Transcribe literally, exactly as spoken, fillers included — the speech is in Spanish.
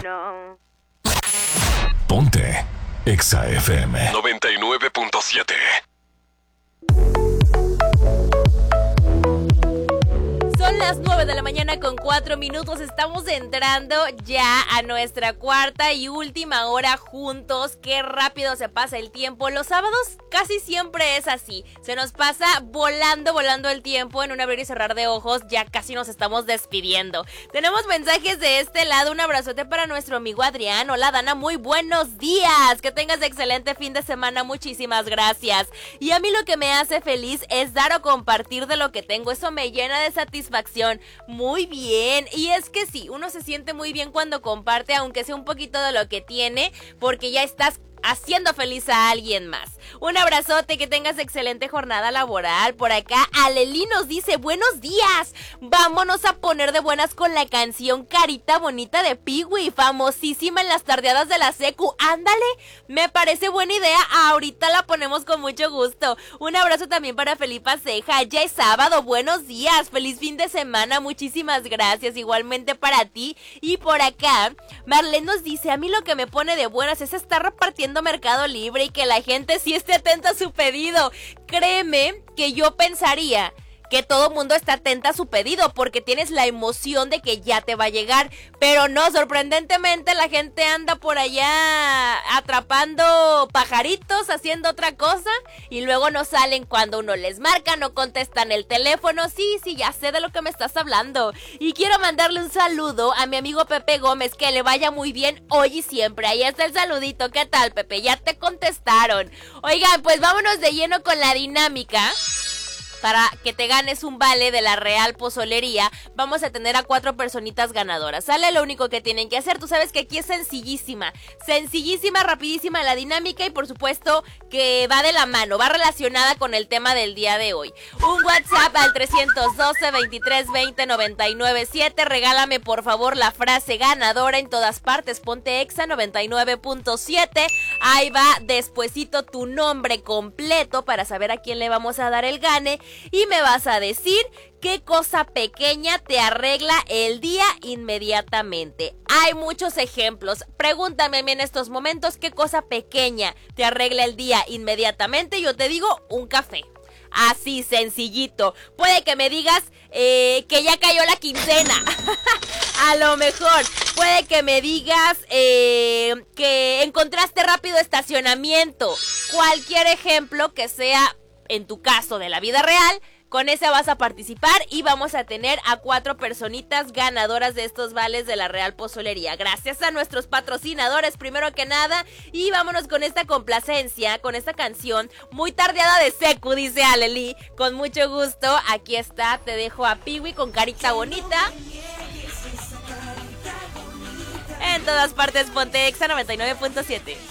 no. Ponte Exa F M noventa y nueve punto siete. Son las nueve de la mañana con cuatro minutos. Estamos entrando ya a nuestra cuarta y última hora juntos. Qué rápido se pasa el tiempo. Los sábados casi siempre es así. Se nos pasa volando, volando el tiempo. En un abrir y cerrar de ojos ya casi nos estamos despidiendo. Tenemos mensajes de este lado. Un abrazote para nuestro amigo Adrián. Hola Dana, muy buenos días. Que tengas excelente fin de semana. Muchísimas gracias. Y a mí lo que me hace feliz es dar o compartir de lo que tengo. Eso me llena de satisfacción. Muy bien, y es que sí, uno se siente muy bien cuando comparte, aunque sea un poquito de lo que tiene, porque ya estás haciendo feliz a alguien más. Un abrazote, que tengas excelente jornada laboral. Por acá, Aleli nos dice, buenos días, vámonos a poner de buenas con la canción Carita Bonita de Pee-wee, famosísima en las tardeadas de la secu. Ándale, me parece buena idea, ahorita la ponemos con mucho gusto. Un abrazo también para Felipa Ceja, ya es sábado, buenos días, feliz fin de semana, muchísimas gracias, igualmente para ti. Y por acá, Marlene nos dice, a mí lo que me pone de buenas es estar repartiendo Mercado Libre y que la gente sí esté atenta a su pedido. Créeme que yo pensaría que todo mundo está atenta a su pedido porque tienes la emoción de que ya te va a llegar, pero no, sorprendentemente la gente anda por allá atrapando pajaritos, haciendo otra cosa y luego no salen cuando uno les marca, no contestan el teléfono. Sí, sí, ya sé de lo que me estás hablando. Y quiero mandarle un saludo a mi amigo Pepe Gómez, que le vaya muy bien hoy y siempre. Ahí está el saludito. ¿Qué tal, Pepe? Ya te contestaron. Oigan, pues vámonos de lleno con la dinámica. Para que te ganes un vale de la Real Pozolería, vamos a tener a cuatro personitas ganadoras, ¿sale? Lo único que tienen que hacer, tú sabes que aquí es sencillísima, sencillísima, rapidísima la dinámica y por supuesto que va de la mano, va relacionada con el tema del día de hoy. Un WhatsApp al trescientos doce, veintitrés veinte, noventa y nueve siete, regálame por favor la frase ganadora en todas partes, ponte Exa noventa y nueve punto siete, ahí va despuesito tu nombre completo para saber a quién le vamos a dar el gane. Y me vas a decir qué cosa pequeña te arregla el día inmediatamente. Hay muchos ejemplos. Pregúntame a mí en estos momentos qué cosa pequeña te arregla el día inmediatamente. Yo te digo un café. Así, sencillito. Puede que me digas eh, que ya cayó la quincena. A lo mejor. Puede que me digas eh, que encontraste rápido estacionamiento. Cualquier ejemplo que sea en tu caso de la vida real, con ese vas a participar y vamos a tener a cuatro personitas ganadoras de estos vales de la Real Pozolería. Gracias a nuestros patrocinadores, primero que nada, y vámonos con esta complacencia, con esta canción muy tardeada de secu, dice Aleli. Con mucho gusto, aquí está, te dejo a Pee-wee con Carita Bonita. En todas partes, ponte Exa noventa y nueve punto siete.